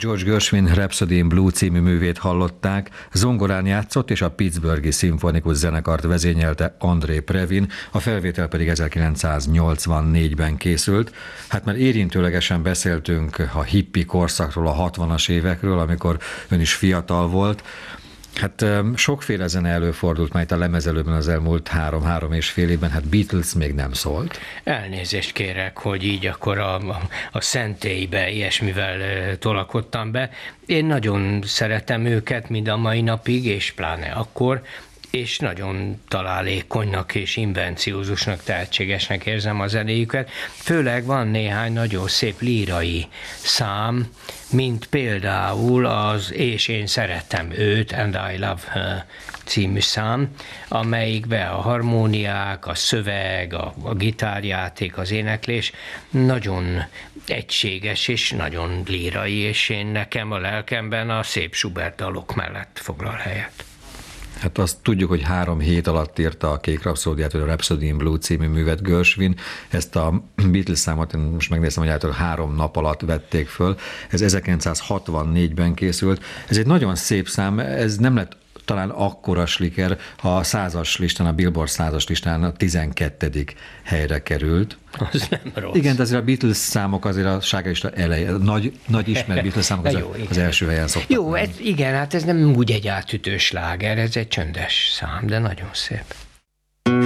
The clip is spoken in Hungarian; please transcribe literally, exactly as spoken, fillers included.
George Gershwin Rhapsody in Blue című művét hallották, zongorán játszott és a Pittsburghi Szimfonikus Zenekart vezényelte André Previn, a felvétel pedig ezerkilencszáznyolcvannégyben készült. Hát már érintőlegesen beszéltünk a hippi korszakról, a hatvanas évekről, amikor ön is fiatal volt. Hát sokféle zene előfordult már itt a lemezelőben az elmúlt három-három és fél évben, hát Beatles még nem szólt. Elnézést kérek, hogy így akkor a, a, a szentélybe ilyesmivel tolakodtam be. Én nagyon szeretem őket mind a mai napig, és pláne akkor, és nagyon találékonynak és invenciózusnak, tehetségesnek érzem a zenéjüket. Főleg van néhány nagyon szép lírai szám, mint például az És én szeretem őt, And I Love Her című szám, amelyikben a harmóniák, a szöveg, a, a gitárjáték, az éneklés nagyon egységes és nagyon lírai, és én nekem a lelkemben a szép Schubert dalok mellett foglal helyet. Hát azt tudjuk, hogy három hét alatt írta a Kék Rapszódiát, a Rhapsody in Blue című művet Gershwin. Ezt a Beatles számot, én most megnéztem, hogy általában három nap alatt vették föl. Ez ezerkilencszázhatvannégyben készült. Ez egy nagyon szép szám, ez nem lett talán akkora sliker, ha a százas listán, a Billboard százas listán a tizenkettedik helyre került. Az nem rossz. Igen, de azért a Beatles számok azért a slágerlista eleje, nagy, nagy ismert Beatles számok az, jó, az első helyen szoktak. Jó, ez, igen, hát ez nem úgy egy átütő sláger, ez egy csöndes szám, de nagyon szép.